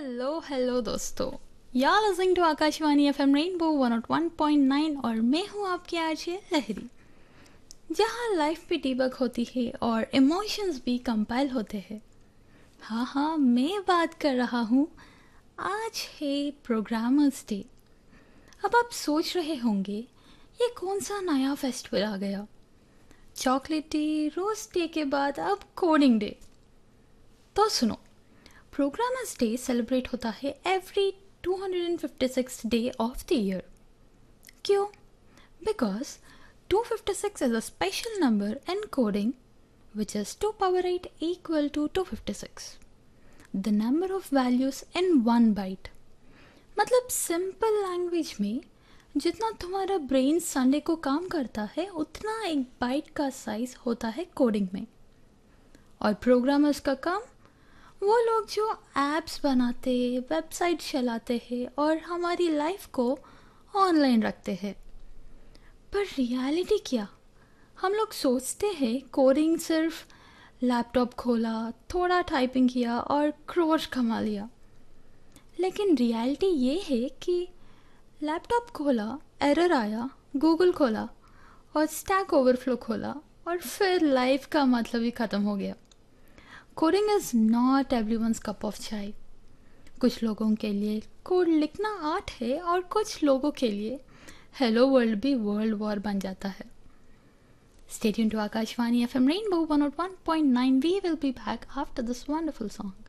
Hello दोस्तों। यार listening to Akashvani FM rainbow 101.9 और मैं हूँ आपकी आरजे लहरी, जहाँ लाइफ भी डीबग होती है और इमोशंस भी कंपाइल होते हैं। हाँ, मैं बात कर रहा हूँ। आज है प्रोग्रामर्स डे। अब आप सोच रहे होंगे ये कौन सा नया फेस्टिवल आ गया। चॉकलेट डे, रोज डे के बाद अब कोडिंग डे। तो सुनो, प्रोग्रामर्स डे सेलिब्रेट होता है every 256 day of the year. क्यों? Because 256 is a special number in coding, which is 2 power 8 equal to 256. The number of values in 1 byte. मतलब simple language में जितना तुम्हारा ब्रेन संडे को काम करता है उतना एक बाइट का साइज होता है कोडिंग में। और प्रोग्रामर्स का काम, वो लोग जो एप्स बनाते, वेबसाइट चलाते हैं और हमारी लाइफ को ऑनलाइन रखते हैं। पर रियलिटी क्या? हम लोग सोचते हैं कोडिंग सिर्फ लैपटॉप खोला, थोड़ा टाइपिंग किया और क्रोश कमा लिया। लेकिन रियलिटी ये है कि लैपटॉप खोला, एरर आया, गूगल खोला और स्टैक ओवरफ्लो खोला और फिर लाइफ का मतलब ही ख़त्म हो गया। Coding is not everyone's cup of चाय। कुछ लोगों के लिए कोड लिखना आर्ट है और कुछ लोगों के लिए हेलो वर्ल्ड भी वर्ल्ड वॉर बन जाता है। Stay tuned to Akashvani FM rainbow 101.9. We will be back after this wonderful song.